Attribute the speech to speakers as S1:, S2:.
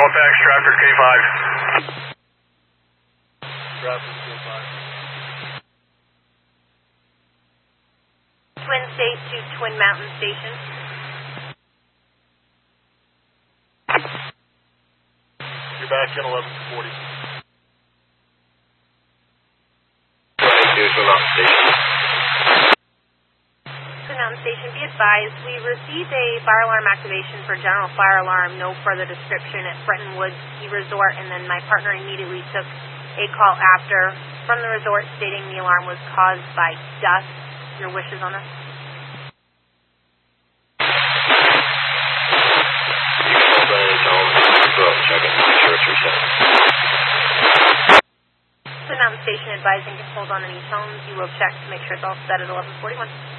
S1: Halifax, traffic K5.
S2: Traffic K5.
S3: Twin State to Twin Mountain Station.
S2: You're back in 1140.
S1: Twin Mountain Station.
S3: Twin Mountain Station, be advised, we received a fire alarm activation for general fire alarm, no further description at Bretton Woods Ski Resort, and then my partner immediately took a call after from the resort stating the alarm was caused by dust. Your wishes on this? Twin Mountain Station advising to hold on any phones. You will check to make sure it's all set at 1141.